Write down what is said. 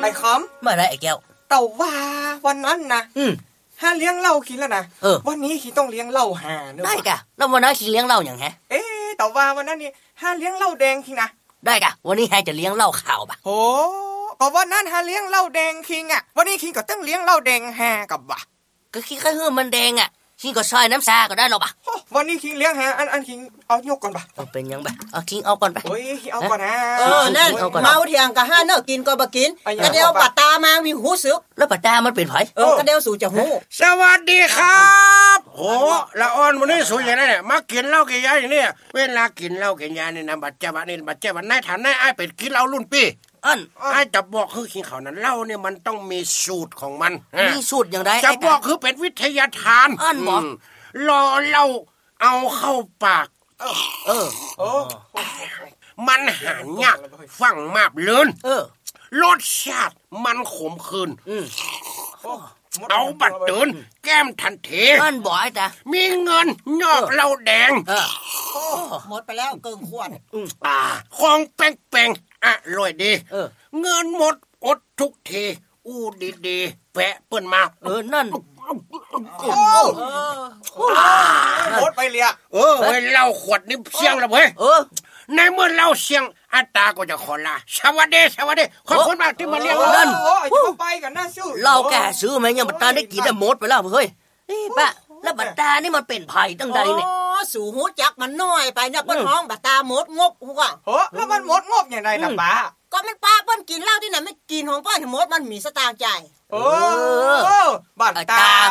ไอ้คอมเมื่อไรไอ้แก้วแต่ว่าวันนั้นนะห้าเลี้ยงเหล้ากินแล้วนะวันนี้ขี้ต้องเลี้ยงเหล้าหาได้กะแล้ววันนั้นขี้เลี้ยงเหล้าอย่างไงแต่ว่าวันนั้นนี่ห้าเลี้ยงเหล้าแดงขี้นะได้กะวันนี้แฮจะเลี้ยงเหล้าขาวป่ะโอ้ก็วันนั้นห้าเลี้ยงเหล้าแดงคิงอ่ะวันนี้คิงก็ต้องเลี้ยงเหล้าแดงแฮกับว่ะก็คิงก็คือมันแดงอ่ะคิงก็ซอยน้ำซาก็ได้หรอป่ะวันนี้คิงเลี้ยงแฮอันคิงเอายกก่อนป่ะเป็นยังป่ะเอาคิงเอาก่อนป่ะโอ้ยเอาก่อนนะนั่นเมาเถียงกับห้าเนอะกินก็บ่กินกระเดียวปัดตามามีหูซึกแล้วปัดตามันเป็นไผกระเดียวสู่จะหูสวัสดีครับโอ้ละอ่อนวันนี้สู่อย่างนั้นเนี่ยมากินเหล้ากินยาอย่างนี้เวลากินเหล้ากินยานี่นะบัดเจ็บนี่บัดเจ็บนายฐานนายอ้ายเป็ดกินเหล้ารุ่นปีไอ้จะบอกคือขิงเขานั้นเหล้าเนี่ยมันต้องมีสูตรของมันมีสูตรอย่างไรจะบอกคือเป็นวิทยาทานบอกรอเราเอาเข้าปากมันหายากฟังมากเลินรสชาติมันขมขื่นเอาบัดเดินแก้มทันทีบอกไอ้ตามีเงินนอกเหล้าแดงหมดไปแล้วเกินขวดของแป้งอร่อยดีเงินหมดอดทุกทีอู้ดีๆแปะเปิ้นมานั่นหมดไปเลยเว้ยเหล้าขวดนี่เสี่ยงแล้วเว้ยในเมื่อเหล้าเสี่ยงอัตตาก็จะขอลาสวัสดีขอบคุณมากที่มาเลี้ยงนั่นจะไปกันนะซื้อเราแกซื้อไหมยังบัตตาได้กินได้หมดไปแล้วเฮ้ยนี่ป้าแล้วบัตตานี่มันเป็นไผ่ตั้งใดเนี่ยสู่หูจักมันน้อยไปเนี่ยเปิ้นห้องบัตตาหมดงบหัวแล้วมันหมดงบอย่างไรล่ะป้าก็มันป้าเปิ้นกินเหล้าที่ไหนไม่กินของเปิ้นหมดมันมีสตางค์จ่ายบัตตา